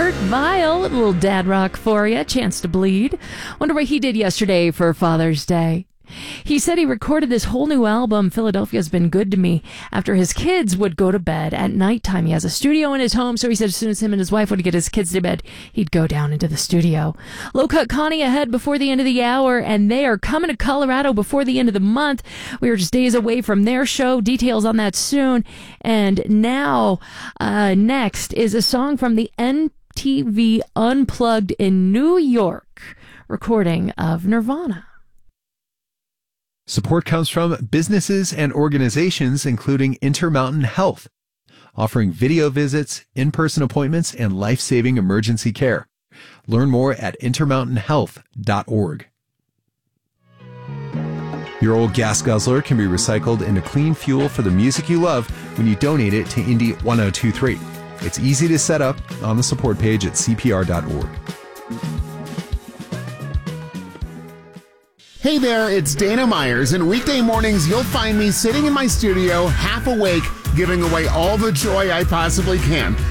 Art Vile, a little dad rock for you, Chance to Bleed. Wonder what he did yesterday for Father's Day. He said he recorded this whole new album, Philadelphia's Been Good to Me, after his kids would go to bed at nighttime. He has a studio in his home, so he said as soon as him and his wife would get his kids to bed, he'd go down into the studio. Low Cut Connie ahead before the end of the hour, and they are coming to Colorado before the end of the month. We are just days away from their show. Details on that soon. And now, next is a song from the MTV Unplugged in New York recording of Nirvana. Support comes from businesses and organizations including Intermountain Health, offering video visits, in-person appointments, and life-saving emergency care. Learn more at intermountainhealth.org. Your old gas guzzler can be recycled into clean fuel for the music you love when you donate it to Indy 1023. It's easy to set up on the support page at cpr.org. Hey there, it's Dana Myers, and weekday mornings you'll find me sitting in my studio, half awake, giving away all the joy I possibly can.